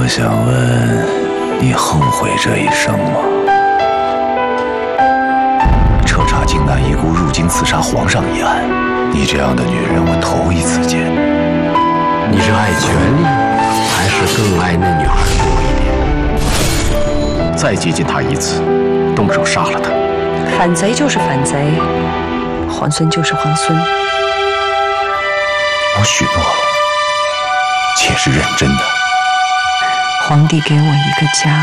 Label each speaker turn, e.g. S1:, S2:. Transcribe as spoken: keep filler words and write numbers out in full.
S1: 想问，你后悔这一生吗？彻查靖难遗孤入京刺杀皇上一案，你这样的女人我头一次见。
S2: 你是爱权力，还是更爱那女孩多一点？
S1: 再接近她一次，动手杀了她。
S3: 反贼就是反贼，皇孙就是皇孙。
S1: 我许诺了，且是认真的。
S3: 皇帝给我一个家。